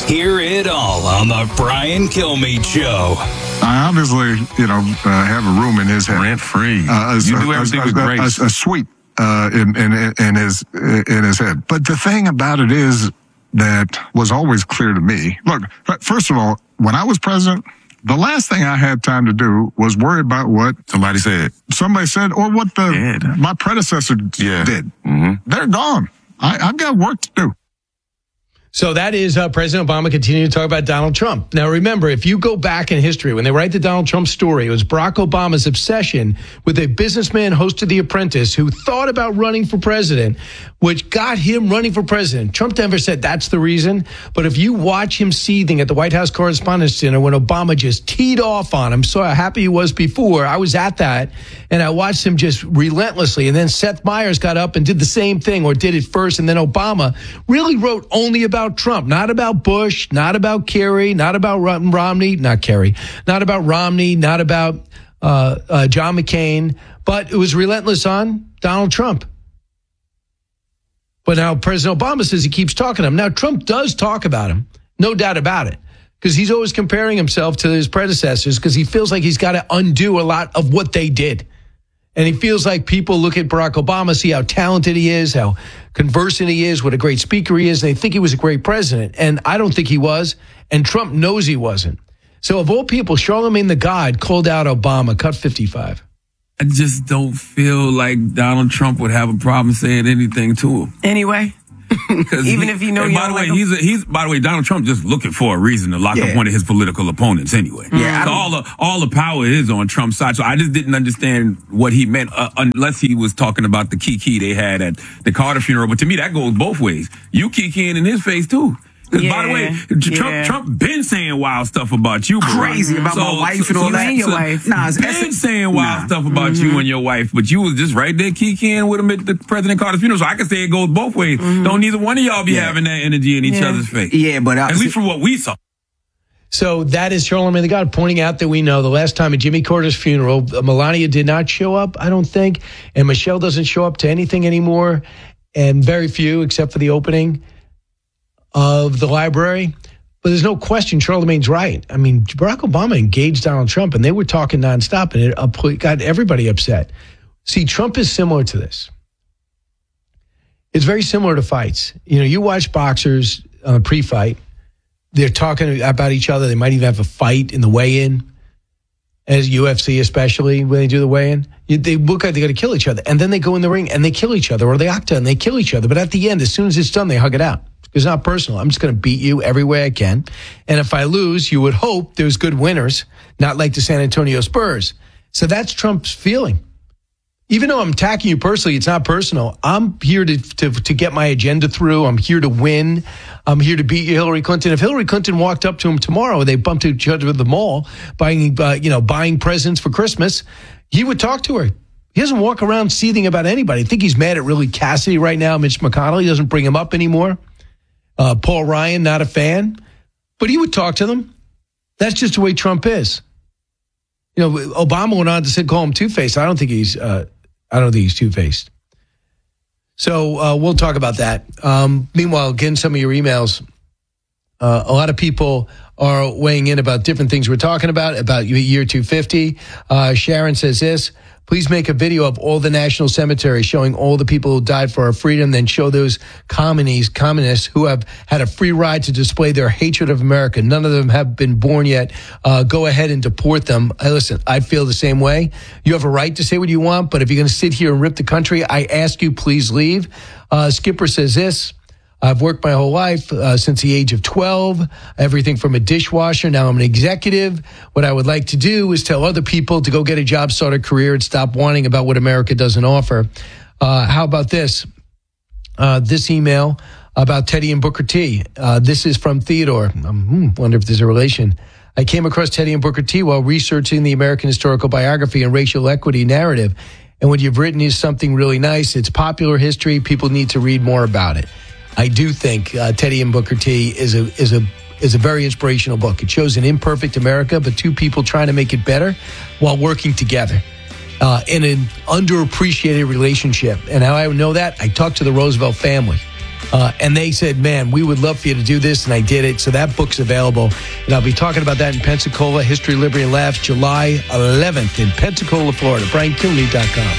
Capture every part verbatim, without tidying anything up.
Hear it all on the Brian Kilmeade Show. I obviously, you know, uh, have a room in his head. Rent free. Uh, you a, do everything a, with a, grace. A, a suite uh, in, in, in, his, in his head. But the thing about it is that was always clear to me. Look, first of all, when I was president, the last thing I had time to do was worry about what somebody said. Somebody said, or what the yeah. my predecessor yeah. did. Mm-hmm. They're gone. I, I've got work to do. So that is uh, President Obama continuing to talk about Donald Trump. Now, remember, if you go back in history, when they write the Donald Trump story, it was Barack Obama's obsession with a businessman host of The Apprentice who thought about running for president, which got him running for president. Trump never said that's the reason. But if you watch him seething at the White House Correspondents' Dinner when Obama just teed off on him, so how happy he was before, I was at that, and I watched him just relentlessly. And then Seth Meyers got up and did the same thing, or did it first, and then Obama really wrote only about Trump, not about Bush, not about Kerry, not about Romney, not Kerry, not about Romney, not about uh, uh, John McCain, but it was relentless on Donald Trump. But now President Obama says he keeps talking to him. Now, Trump does talk about him, no doubt about it, because he's always comparing himself to his predecessors because he feels like he's got to undo a lot of what they did. And he feels like people look at Barack Obama, see how talented he is, how conversant he is, what a great speaker he is. And they think he was a great president. And I don't think he was. And Trump knows he wasn't. So of all people, Charlemagne the God called out Obama, cut fifty-five. I just don't feel like Donald Trump would have a problem saying anything to him. Anyway. Even he, if you know you by the way, he's a, he's by the way, Donald Trump just looking for a reason to lock yeah. up one of his political opponents anyway. Yeah, so all the all the power is on Trump's side. So I just didn't understand what he meant uh, unless he was talking about the kiki they had at the Carter funeral. But to me, that goes both ways. You kikiing in his face too. Because, yeah, by the way, Trump yeah. Trump been saying wild stuff about you, bro. Crazy about so, my wife and all that. And your so, wife. Nah, it's been saying wild nah. stuff about mm-hmm. you and your wife, but you was just right there kikiing with him at the President Carter's funeral. So I can say it goes both ways. Mm-hmm. Don't neither one of y'all be yeah. having that energy in each yeah. other's face. Yeah, but I, at least from what we saw. So that is Charlemagne the God pointing out that we know the last time at Jimmy Carter's funeral, Melania did not show up, I don't think, and Michelle doesn't show up to anything anymore, and very few except for the opening of the library. But there's no question Charlemagne's right. I mean, Barack Obama engaged Donald Trump, and they were talking nonstop, and it got everybody upset. See, Trump is similar to this. It's very similar to fights. You know, you watch boxers uh, pre-fight. They're talking about each other. They might even have a fight in the weigh-in, as U F C especially, when they do the weigh-in. You, they look like they're going to kill each other. And then they go in the ring, and they kill each other, or the octagon, and they kill each other. But at the end, as soon as it's done, they hug it out. It's not personal. I'm just going to beat you every way I can. And if I lose, you would hope there's good winners, not like the San Antonio Spurs. So that's Trump's feeling. Even though I'm attacking you personally, it's not personal. I'm here to, to, to get my agenda through. I'm here to win. I'm here to beat you, Hillary Clinton. If Hillary Clinton walked up to him tomorrow and they bumped each other at the mall, buying, uh, you know, buying presents for Christmas, he would talk to her. He doesn't walk around seething about anybody. I think he's mad at really Cassidy right now. Mitch McConnell, he doesn't bring him up anymore. Uh, Paul Ryan, not a fan, but he would talk to them. That's just the way Trump is. You know, Obama went on to say, call him two-faced. I don't think he's, uh, I don't think he's two-faced. So uh, we'll talk about that. Um, meanwhile, again, some of your emails, uh, a lot of people are weighing in about different things we're talking about, about year two fifty. Uh, Sharon says this. Please make a video of all the national cemeteries showing all the people who died for our freedom, then show those communists, communists who have had a free ride to display their hatred of America. None of them have been born yet. Uh, go ahead and deport them. Hey, listen, I feel the same way. You have a right to say what you want, but if you're going to sit here and rip the country, I ask you, please leave. Uh, Skipper says this. I've worked my whole life uh, since the age of twelve, everything from a dishwasher. Now I'm an executive. What I would like to do is tell other people to go get a job, start a career, and stop whining about what America doesn't offer. Uh, how about this? Uh, this email about Teddy and Booker T. Uh, this is from Theodore. I um, wonder if there's a relation. I came across Teddy and Booker T while researching the American historical biography and racial equity narrative. And what you've written is something really nice. It's popular history. People need to read more about it. I do think uh, Teddy and Booker T is a is a is a very inspirational book. It shows an imperfect America, but two people trying to make it better while working together uh, in an underappreciated relationship. And how I know that? I talked to the Roosevelt family. Uh, and they said, man, we would love for you to do this, and I did it. So that book's available. And I'll be talking about that in Pensacola, History, Liberty, and Laughs, July eleventh in Pensacola, Florida. Brian Kilmeade dot com.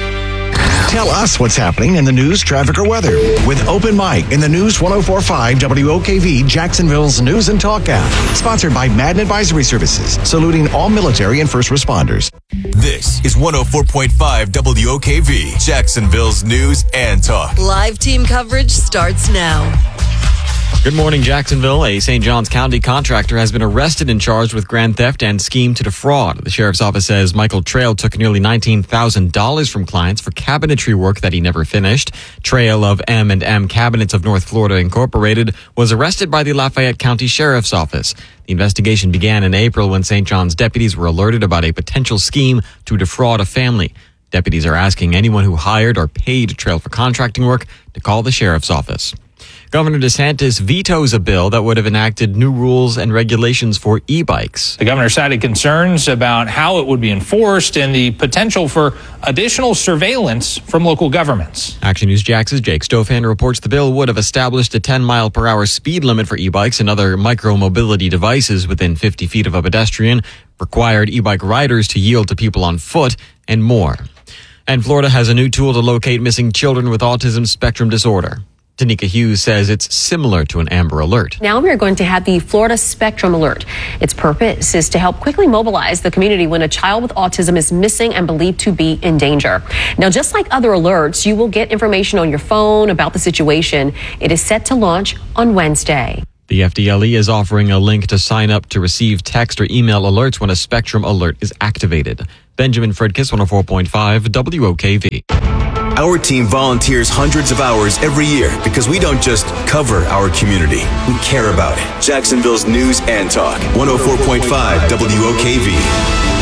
Tell us what's happening in the news, traffic, or weather with Open Mic in the News one oh four point five W O K V, Jacksonville's News and Talk app. Sponsored by Madden Advisory Services, saluting all military and first responders. This is one oh four point five W O K V, Jacksonville's News and Talk. Live team coverage starts now. Good morning, Jacksonville. A Saint Johns County contractor has been arrested and charged with grand theft and scheme to defraud. The sheriff's office says Michael Trail took nearly nineteen thousand dollars from clients for cabinetry work that he never finished. Trail of M and M Cabinets of North Florida Incorporated was arrested by the Lafayette County Sheriff's Office. The investigation began in April when Saint Johns deputies were alerted about a potential scheme to defraud a family. Deputies are asking anyone who hired or paid Trail for contracting work to call the sheriff's office. Governor DeSantis vetoes a bill that would have enacted new rules and regulations for e-bikes. The governor cited concerns about how it would be enforced and the potential for additional surveillance from local governments. Action News Jax's Jake Stofan reports the bill would have established a ten mile per hour speed limit for e-bikes and other micro-mobility devices within fifty feet of a pedestrian, required e-bike riders to yield to people on foot, and more. And Florida has a new tool to locate missing children with autism spectrum disorder. Tanika Hughes says it's similar to an Amber Alert. Now we are going to have the Florida Spectrum Alert. Its purpose is to help quickly mobilize the community when a child with autism is missing and believed to be in danger. Now, just like other alerts, you will get information on your phone about the situation. It is set to launch on Wednesday. The F D L E is offering a link to sign up to receive text or email alerts when a Spectrum Alert is activated. Benjamin Fredkiss, one oh four point five W O K V. Our team volunteers hundreds of hours every year because we don't just cover our community, we care about it. Jacksonville's News and Talk, one oh four point five W O K V.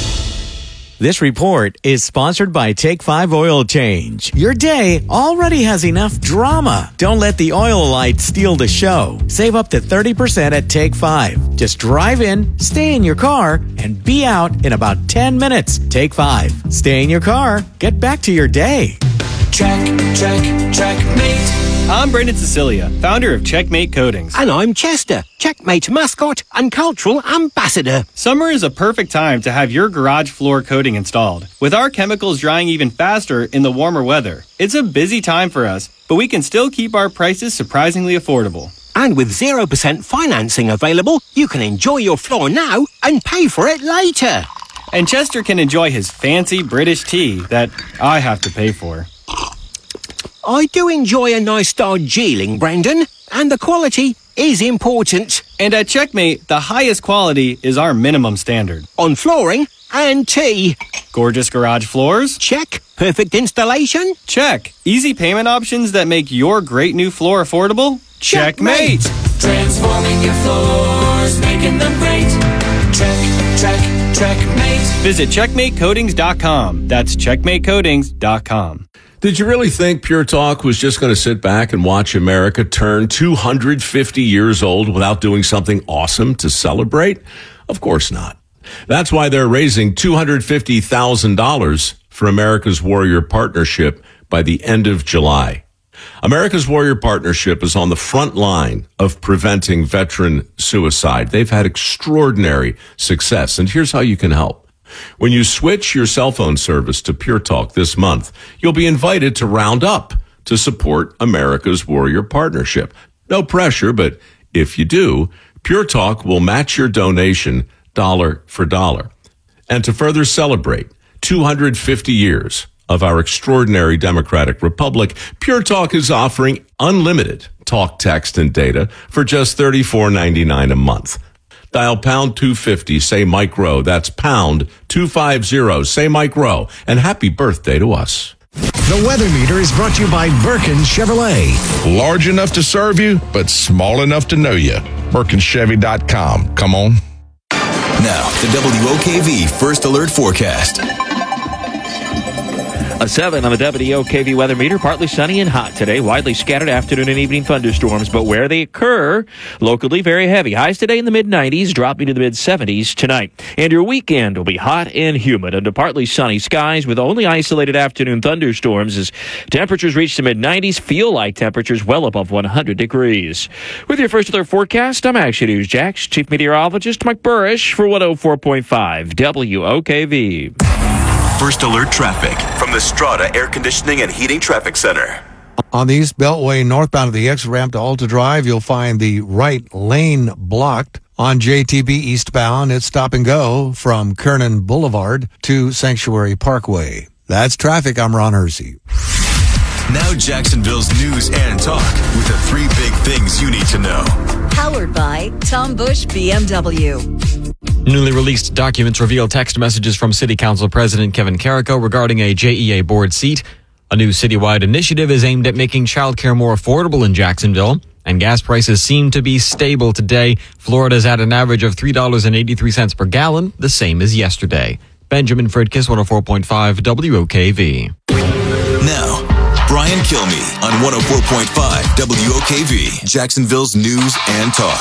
This report is sponsored by Take five Oil Change. Your day already has enough drama. Don't let the oil light steal the show. Save up to thirty percent at Take five. Just drive in, stay in your car, and be out in about ten minutes. Take five. Stay in your car. Get back to your day. Check, check, checkmate. I'm Brendan Cecilia, founder of Checkmate Coatings. And I'm Chester, Checkmate mascot and cultural ambassador. Summer is a perfect time to have your garage floor coating installed. With our chemicals drying even faster in the warmer weather, it's a busy time for us, but we can still keep our prices surprisingly affordable. And with zero percent financing available, you can enjoy your floor now and pay for it later. And Chester can enjoy his fancy British tea that I have to pay for. I do enjoy a nice Darjeeling, Brendan, and the quality is important. And at Checkmate, the highest quality is our minimum standard. On flooring and tea. Gorgeous garage floors? Check. Perfect installation? Check. Easy payment options that make your great new floor affordable? Checkmate! Transforming your floors, making them great. Check, check, checkmate. Visit checkmate coatings dot com. That's checkmate coatings dot com. Did you really think Pure Talk was just going to sit back and watch America turn two hundred fifty years old without doing something awesome to celebrate? Of course not. That's why they're raising two hundred fifty thousand dollars for America's Warrior Partnership by the end of July. America's Warrior Partnership is on the front line of preventing veteran suicide. They've had extraordinary success, and here's how you can help. When you switch your cell phone service to Pure Talk this month, you'll be invited to round up to support America's Warrior Partnership. No pressure, but if you do, Pure Talk will match your donation dollar for dollar. And to further celebrate two hundred fifty years of our extraordinary democratic republic, Pure Talk is offering unlimited talk, text, and data for just thirty-four ninety-nine a month. Dial pound two fifty, say Mike Rowe. That's pound two fifty, say Mike Rowe. And happy birthday to us. The Weather Meter is brought to you by Birkin Chevrolet. Large enough to serve you, but small enough to know you. Birkin Chevy dot com. Come on. Now, the W O K V First Alert Forecast. A seven on the W O K V weather meter. Partly sunny and hot today. Widely scattered afternoon and evening thunderstorms, but where they occur, locally very heavy. Highs today in the mid nineties, dropping to the mid seventies tonight. And your weekend will be hot and humid under partly sunny skies with only isolated afternoon thunderstorms as temperatures reach the mid nineties. Feel like temperatures well above one hundred degrees. With your first alert forecast, I'm Action News Jax Chief Meteorologist Mike Burrish for one oh four point five W O K V. First alert traffic from the Strata Air Conditioning and Heating Traffic Center. On the East Beltway northbound of the exit ramp to Alta Drive, you'll find the right lane blocked. On J T B eastbound, it's stop and go from Kernan Boulevard to Sanctuary Parkway. That's traffic. I'm Ron Hersey. Now Jacksonville's news and talk with the three big things you need to know. Powered by Tom Bush B M W. Newly released documents reveal text messages from City Council President Kevin Carrico regarding a J E A board seat. A new citywide initiative is aimed at making childcare more affordable in Jacksonville. And gas prices seem to be stable today. Florida's at an average of three dollars and eighty-three cents per gallon, the same as yesterday. Benjamin Fridkiss, one oh four point five W O K V. Now, Brian Kilmeade on one oh four point five W O K V, Jacksonville's news and talk.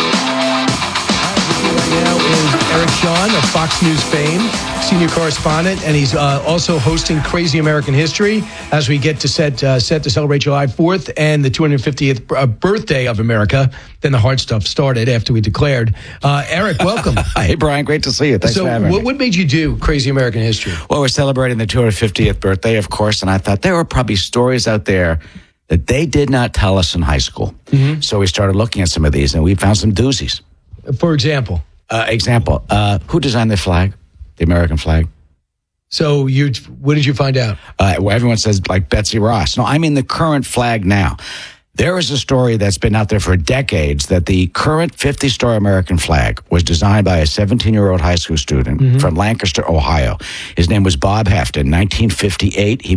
Right now is Eric Shawn of Fox News fame, senior correspondent, and he's uh, also hosting Crazy American History as we get to set uh, set to celebrate July fourth and the two hundred fiftieth uh, birthday of America. Then the hard stuff started after we declared. Uh, Eric, welcome. Hey, Brian, great to see you. Thanks so for having what, me. what made you do Crazy American History? Well, we're celebrating the two hundred fiftieth birthday, of course, and I thought there were probably stories out there that they did not tell us in high school. Mm-hmm. So we started looking at some of these, and we found some doozies. For example? Uh, example, uh, who designed the flag, the American flag? So you, what did you find out? Uh, well, everyone says like Betsy Ross. No, I mean the current flag now. There is a story that's been out there for decades that the current fifty-star American flag was designed by a seventeen-year-old high school student mm-hmm. from Lancaster, Ohio. His name was Bob Heft in nineteen fifty-eight. He